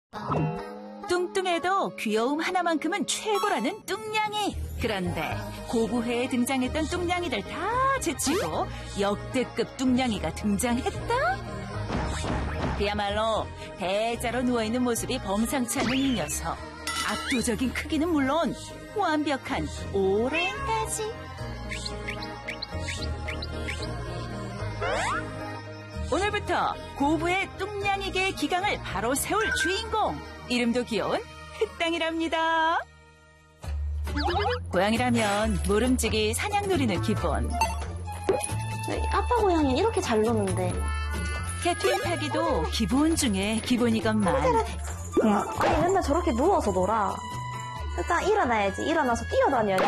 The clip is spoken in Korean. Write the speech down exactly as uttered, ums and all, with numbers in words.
뚱뚱해도 귀여움 하나만큼은 최고라는 뚱냥이. 그런데 고구회에 등장했던 뚱냥이들 다 제치고 역대급 뚱냥이가 등장했다? 그야말로 대자로 누워있는 모습이 범상치 않은 이 녀석. 압도적인 크기는 물론 완벽한 오랭까지. 오늘부터 고부의 뚱냥이계의 기강을 바로 세울 주인공. 이름도 귀여운 흑당이랍니다. 고양이라면 모름지기 사냥놀이는 기본. 아빠 고양이는 이렇게 잘 노는데. 캐트윈 타기도 기본 중에 기본이건만. 아니 맨날 저렇게 누워서 놀아. 일단 일어나야지. 일어나서 뛰어다녀야지.